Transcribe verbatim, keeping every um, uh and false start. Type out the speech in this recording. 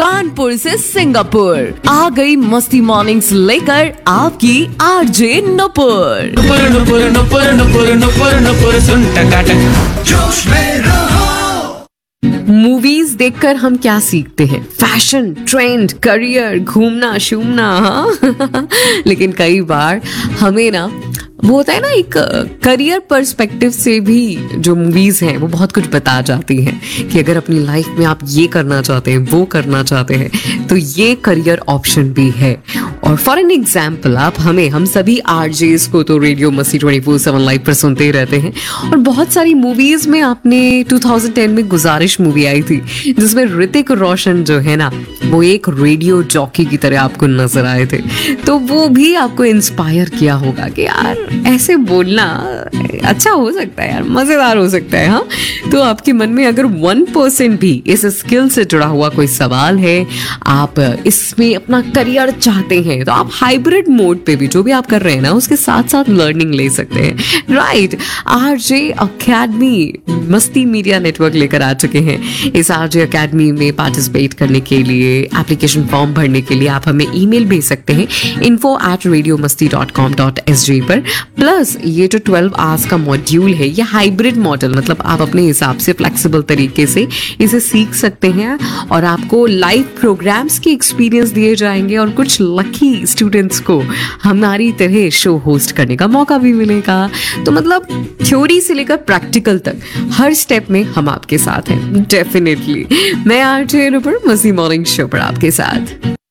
कानपुर से सिंगापुर आ गई मस्ती मॉर्निंग्स लेकर आपकी आरजे नुपुर। नुपुर नुपुर नुपुर नुपुर नुपुर नुपुर सुन टकाटक जोश में रहो। मूवीज देखकर हम क्या सीखते हैं? फैशन, ट्रेंड, करियर, घूमना शूमना, हाँ लेकिन कई बार हमें ना वो होता है ना, एक करियर पर्सपेक्टिव से भी जो मूवीज हैं वो बहुत कुछ बता जाती हैं कि अगर अपनी लाइफ में आप ये करना चाहते हैं, वो करना चाहते हैं, तो ये करियर ऑप्शन भी है। और फॉर एन एग्जाम्पल, आप हमें हम सभी आरजेस को तो रेडियो मस्ती ट्वेंटी फोर सेवन लाइव पर सुनते ही रहते हैं, और बहुत सारी मूवीज में आपने टू थाउजेंड टेन में गुजारिश मूवी आई थी जिसमें ऋतिक रोशन जो है ना वो एक रेडियो जॉकी की तरह आपको नजर आए थे। तो वो भी आपको इंस्पायर किया होगा कि यार ऐसे बोलना अच्छा हो सकता है, यार मजेदार हो सकता है। हाँ, तो आपके मन में अगर वन परसेंट भी इस स्किल से जुड़ा हुआ कोई सवाल है, आप इसमें अपना करियर चाहते हैं, तो आप हाइब्रिड मोड पे भी जो भी आप कर रहे हैं ना उसके साथ साथ लर्निंग ले सकते हैं। राइट, आरजे अकेडमी मस्ती मीडिया नेटवर्क लेकर आ चुके हैं। इस आरजे अकेडमी में पार्टिसिपेट करने के लिए, एप्लीकेशन फॉर्म भरने के लिए आप हमें ईमेल भेज सकते हैं इन्फो एट रेडियो मस्ती dot com dot S G पर। प्लस ये जो ट्वेल्व आवर्स का मॉड्यूल है, ये हाइब्रिड मॉडल, मतलब आप अपने हिसाब से फ्लेक्सिबल तरीके से इसे सीख सकते हैं और आपको लाइव प्रोग्राम्स की एक्सपीरियंस दिए जाएंगे और कुछ लकी स्टूडेंट्स को हमारी तरह शो होस्ट करने का मौका भी मिलेगा। तो मतलब थ्योरी से लेकर प्रैक्टिकल तक हर स्टेप में हम आपके साथ हैं। डेफिनेटली मैं आरजे नुपुर मस्ती मॉर्निंग शो पर आपके साथ।